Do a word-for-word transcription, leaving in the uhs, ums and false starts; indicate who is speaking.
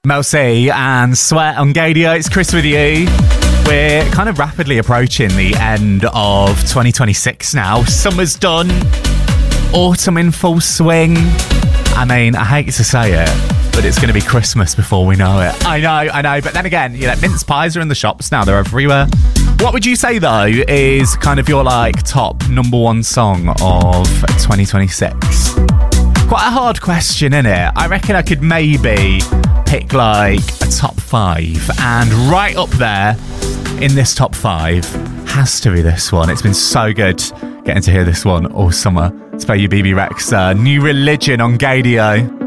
Speaker 1: Mel C and Sweat on Gadio. It's Chris with you. We're kind of rapidly approaching the end of twenty twenty-six now. Summer's done. Autumn in full swing. I mean, I hate to say it, but it's going to be Christmas before we know it. I know, I know. But then again, you know, mince pies are in the shops now. They're everywhere. What would you say, though, is kind of your, like, top number one song of twenty twenty-six? Quite a hard question, innit? I reckon I could maybe pick, like, a top five. And right up there in this top five has to be this one. It's been so good getting to hear this one all summer. It's by you, B B Rex. Uh, New Religion on Gadio.